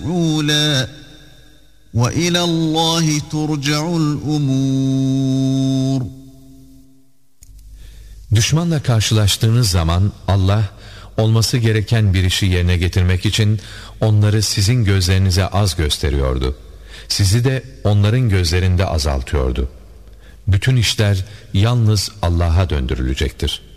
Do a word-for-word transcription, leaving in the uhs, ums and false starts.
عُولًا وَإِلَى اللّٰهِ تُرْجَعُ الْأُمُورِ. Düşmanla karşılaştığınız zaman Allah, olması gereken bir işi yerine getirmek için onları sizin gözlerinize az gösteriyordu. Sizi de onların gözlerinde azaltıyordu. Bütün işler yalnız Allah'a döndürülecektir.